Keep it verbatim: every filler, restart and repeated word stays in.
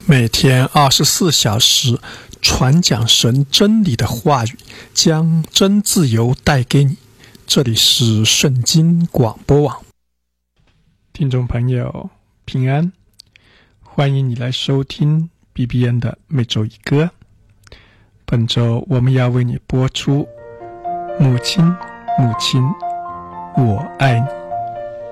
每天二十四小时传讲神真理的话语，将真自由带给你。这里是圣经广播网。听众朋友平安，欢迎你来收听 B B N 的每周一歌。本周我们要为你播出母亲母亲我爱你。